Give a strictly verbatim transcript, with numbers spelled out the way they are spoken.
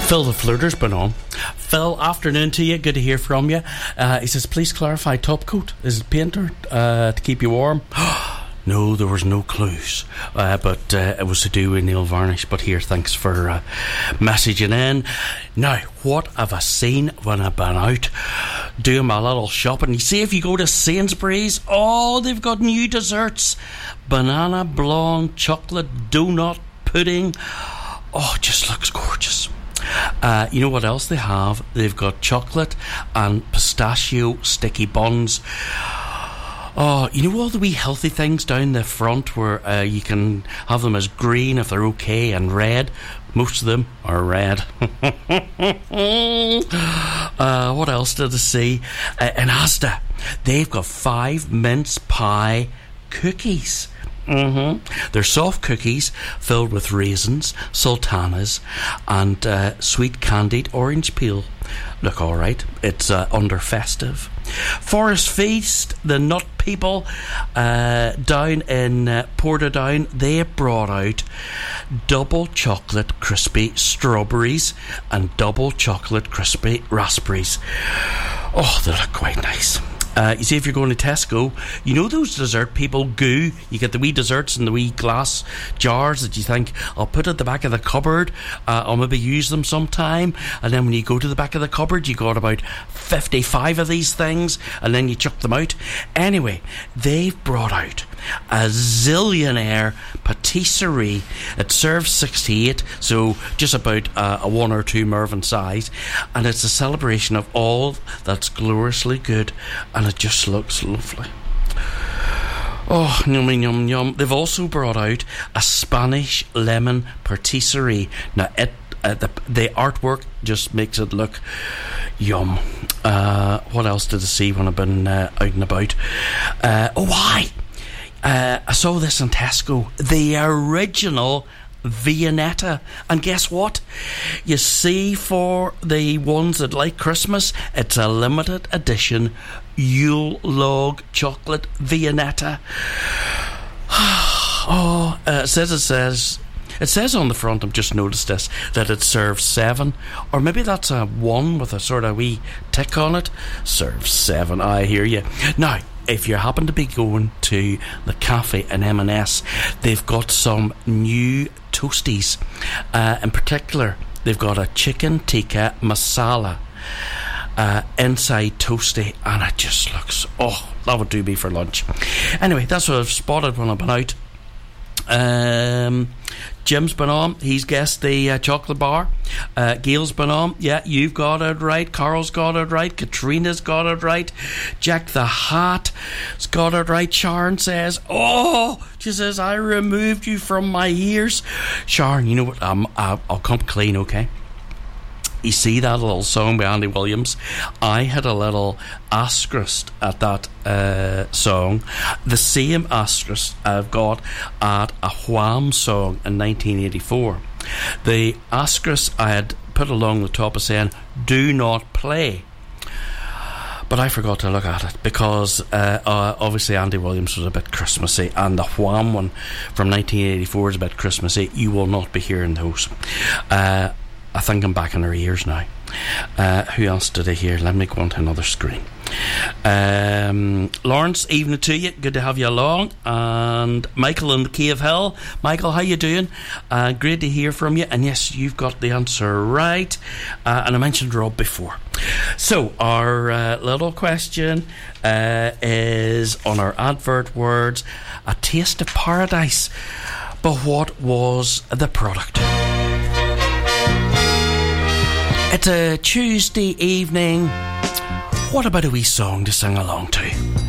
Phil the Flirter's been on. Phil, afternoon to you. Good to hear from you. Uh, he says, please clarify, top coat. Is it painter uh, to keep you warm? No, there was no clues, uh, but uh, it was to do with nail varnish. But here, thanks for uh, messaging in. Now, what have I seen when I've been out doing my little shopping? You see, if you go to Sainsbury's, oh, they've got new desserts. Banana blonde chocolate donut pudding. Oh, it just looks gorgeous. Uh, you know what else they have? They've got chocolate and pistachio sticky buns. Oh, you know all the wee healthy things down the front where uh, you can have them as green if they're okay and red? Most of them are red. uh, what else did I see? Uh, in Asda, they've got five mince pie cookies. Mm-hmm. They're soft cookies filled with raisins, sultanas, and uh, sweet candied orange peel. Look, all right. It's uh, under festive. Forest Feast, the nut people uh, down in uh, Portadown, they brought out double chocolate crispy strawberries and double chocolate crispy raspberries. Oh, they look quite nice. Uh, you see, if you're going to Tesco, you know those dessert people goo. You get the wee desserts in the wee glass jars that you think, I'll put at the back of the cupboard, uh, I'll maybe use them sometime. And then when you go to the back of the cupboard, you got about fifty-five of these things, and then you chuck them out. Anyway, they've brought out a zillionaire patisserie. It serves sixty-eight, so just about uh, a one or two Mervyn size, and it's a celebration of all that's gloriously good, and it just looks lovely. Oh, yum yum yum. They've also brought out a Spanish lemon patisserie. Now it uh, the, the artwork just makes it look yum. Uh, what else did I see when I've been uh, out and about? Uh, oh, why? Uh, I saw this in Tesco. The original Viennetta. And guess what? You see, for the ones that like Christmas, it's a limited edition Yule log chocolate Viennetta. Oh, uh, it says it says it says on the front, I've just noticed this, that it serves seven, or maybe that's a one with a sort of wee tick on it. Serves seven. I hear you. Now, if you happen to be going to the cafe in M and S, they've got some new toasties. Uh, in particular, they've got a chicken tikka masala uh, inside toasty, and it just looks, oh, that would do me for lunch. Anyway, that's what I've spotted when I've been out. Um, Jim's been on. He's guessed the uh, chocolate bar. Uh, Gail's been on. Yeah, you've got it right. Carl's got it right. Katrina's got it right. Jack the Hat's got it right. Sharon says, oh, she says, I removed you from my ears. Sharon, you know what? Um, I'll, I'll come clean, okay? You see that little song by Andy Williams? I had a little asterisk at that uh, song. The same asterisk I've got at a Wham song in nineteen eighty-four. The asterisk I had put along the top of saying, do not play. But I forgot to look at it because uh, uh, obviously Andy Williams was a bit Christmassy, and the Wham one from nineteen eighty-four is a bit Christmassy. You will not be hearing those. Uh, I think I'm back in our ears now. Uh, who else did I hear? Let me go on to another screen. Um, Lawrence, evening to you. Good to have you along. And Michael in the Cave Hill. Michael, how you doing? Uh, great to hear from you. And yes, you've got the answer right. Uh, and I mentioned Rob before. So our uh, little question uh, is on our advert words: a taste of paradise. But what was the product? It's a Tuesday evening. What about a wee song to sing along to?